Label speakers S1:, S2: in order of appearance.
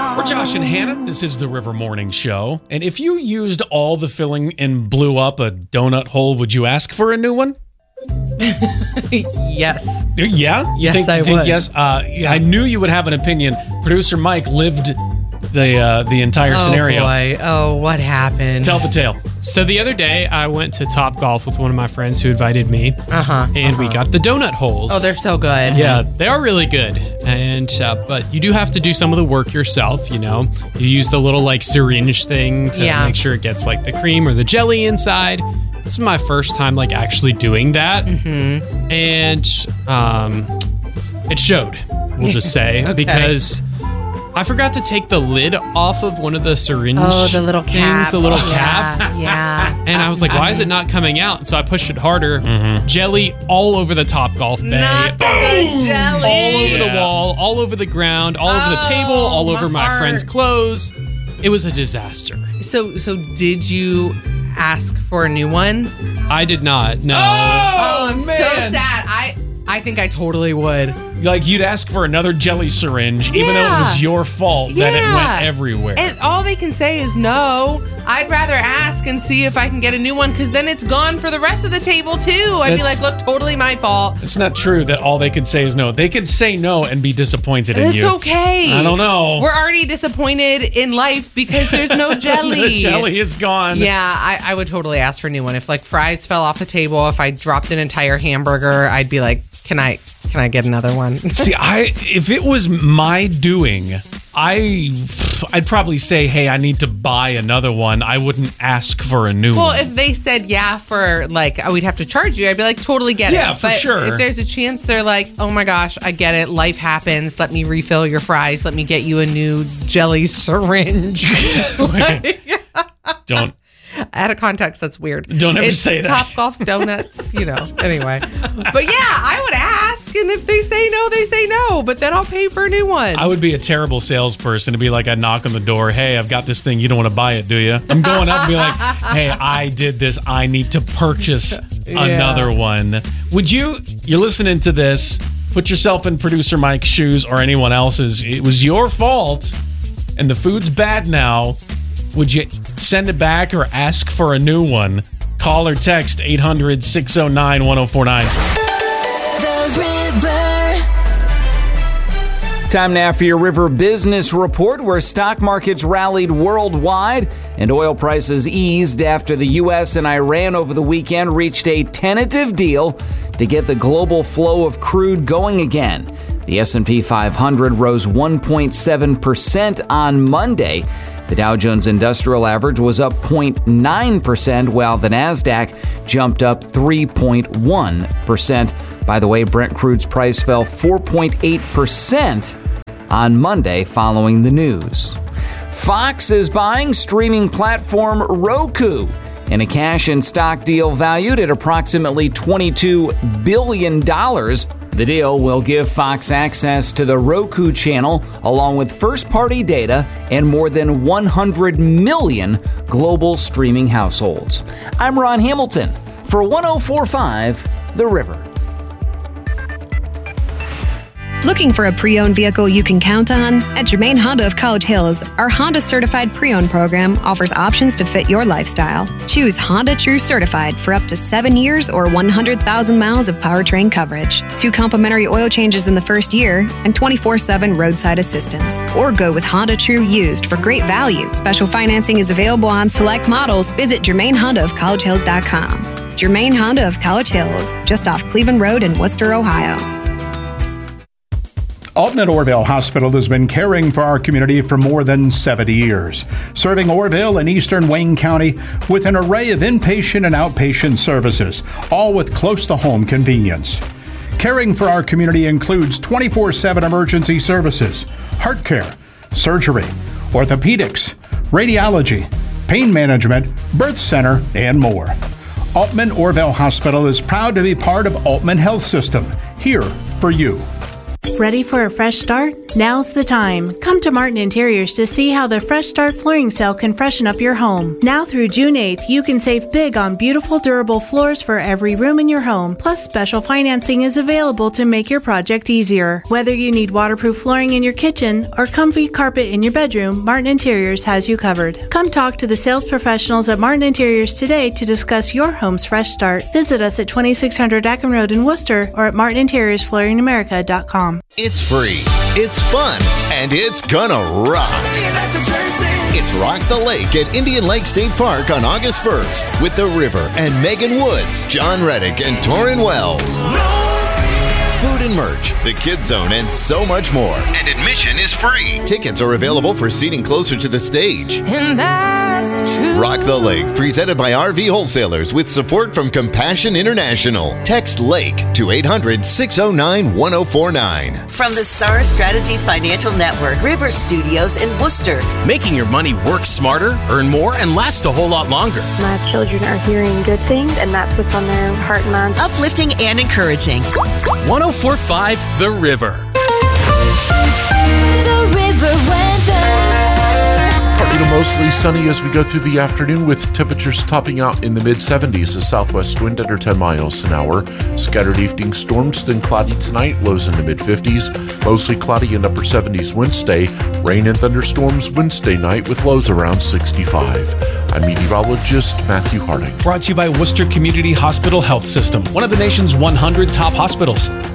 S1: We're Josh and Hannah. This is the River Morning Show. And if you used all the filling and blew up a donut hole, would you ask for a new one?
S2: Yes.
S1: Yeah? You
S2: yes,
S1: think
S2: would.
S1: Yes? I knew you would have an opinion. Producer Mike lived the entire scenario.
S2: Oh, boy. Oh, what happened?
S1: Tell the tale.
S3: So the other day, I went to Topgolf with one of my friends who invited me. And we got the donut holes.
S2: Oh, they're so good.
S3: Yeah, they are really good. And but you do have to do some of the work yourself, you know. You use the little, syringe thing to make sure it gets, the cream or the jelly inside. This is my first time, actually doing that. Mm-hmm. And it showed, we'll just say,
S2: okay.
S3: Because I forgot to take the lid off of one of the syringe
S2: the little cap.
S3: things, the little cap.
S2: Yeah.
S3: And I was like, why is it not coming out? And so I pushed it harder. Mm-hmm. Jelly all over the Topgolf bay.
S2: Not the good jelly.
S3: All over the wall, all over the ground, all over the table, all over my friend's clothes. It was a disaster.
S2: So did you ask for a new one?
S3: I did not, no.
S2: Oh, I'm so sad. I think I totally would.
S1: You'd ask for another jelly syringe, even though it was your fault that it went everywhere.
S2: And all they can say is no. I'd rather ask and see if I can get a new one, because then it's gone for the rest of the table, too. I'd be like, look, totally my fault.
S1: It's not true that all they can say is no. They could say no and be disappointed in you.
S2: It's okay.
S1: I don't know.
S2: We're already disappointed in life because there's no jelly.
S1: The jelly is gone.
S2: Yeah, I would totally ask for a new one. If fries fell off the table, if I dropped an entire hamburger, I'd be like, can I get another one?
S1: See, if it was my doing, I'd probably say, hey, I need to buy another one. I wouldn't ask for a new one.
S2: Well, if they said yeah for we'd have to charge you, I'd be like, totally get it.
S1: Yeah, for sure.
S2: If there's a chance they're like, oh my gosh, I get it. Life happens. Let me refill your fries. Let me get you a new jelly syringe.
S1: Don't.
S2: Out of context, that's weird.
S1: Don't ever say that.
S2: Topgolf's donuts, anyway. But yeah, I would ask, and if they say no, they say no, but then I'll pay for a new one.
S1: I would be a terrible salesperson to be like, I'd knock on the door, hey, I've got this thing, you don't want to buy it, do you? I'm going up and be like, hey, I did this, I need to purchase another one. Would you're listening to this, put yourself in producer Mike's shoes or anyone else's, it was your fault, and the food's bad now. Would you send it back or ask for a new one? Call or text 800-609-1049.
S4: The River. Time now for your River Business Report, where stock markets rallied worldwide and oil prices eased after the U.S. and Iran over the weekend reached a tentative deal to get the global flow of crude going again. The S&P 500 rose 1.7% on Monday. The Dow Jones Industrial Average was up 0.9%, while the NASDAQ jumped up 3.1%. By the way, Brent crude's price fell 4.8% on Monday following the news. Fox is buying streaming platform Roku in a cash and stock deal valued at approximately $22 billion. The deal will give Fox access to the Roku channel, along with first-party data and more than 100 million global streaming households. I'm Ron Hamilton for 104.5 The River.
S5: Looking for a pre-owned vehicle you can count on? At Germain Honda of College Hills, our Honda Certified Pre-Owned program offers options to fit your lifestyle. Choose Honda True Certified for up to 7 years or 100,000 miles of powertrain coverage, 2 complimentary oil changes in the first year, and 24/7 roadside assistance. Or go with Honda True Used for great value. Special financing is available on select models. Visit GermainHondaofCollegeHills.com. Germain Honda of College Hills, just off Cleveland Road in Worcester, Ohio.
S6: Alton and Orville Hospital has been caring for our community for more than 70 years, serving Orville and eastern Wayne County with an array of inpatient and outpatient services, all with close-to-home convenience. Caring for our community includes 24/7 emergency services, heart care, surgery, orthopedics, radiology, pain management, birth center, and more. Altman Orville Hospital is proud to be part of Altman Health System, here for you.
S7: Ready for a fresh start? Now's the time. Come to Martin Interiors to see how the Fresh Start flooring sale can freshen up your home. Now through June 8th, you can save big on beautiful, durable floors for every room in your home. Plus, special financing is available to make your project easier. Whether you need waterproof flooring in your kitchen or comfy carpet in your bedroom, Martin Interiors has you covered. Come talk to the sales professionals at Martin Interiors today to discuss your home's fresh start. Visit us at 2600 Acton Road in Worcester or at martininteriorsflooringamerica.com.
S8: It's free, it's fun, and it's gonna rock. It's Rock the Lake at Indian Lake State Park on August 1st with The River and Megan Woods, John Reddick, and Torrin Wells. Food and merch, the Kids Zone, and so much more. And admission is free. Tickets are available for seating closer to the stage.
S9: And that's the truth.
S8: Rock the Lake, presented by RV Wholesalers with support from Compassion International. Text LAKE to 800-609-1049.
S10: From the Star Strategies Financial Network, River Studios in Worcester.
S11: Making your money work smarter, earn more, and last a whole lot longer.
S12: My children are hearing good things, and that's what's on their heart and mind.
S10: Uplifting and encouraging.
S11: 104.5 The River.
S9: The River weather.
S13: Mostly sunny as we go through the afternoon with temperatures topping out in the mid-70s. A southwest wind under 10 miles an hour. Scattered evening storms, then cloudy tonight, lows in the mid-50s. Mostly cloudy and upper 70s Wednesday. Rain and thunderstorms Wednesday night with lows around 65. I'm meteorologist Matthew Harding.
S1: Brought to you by Worcester Community Hospital Health System, one of the nation's 100 top hospitals.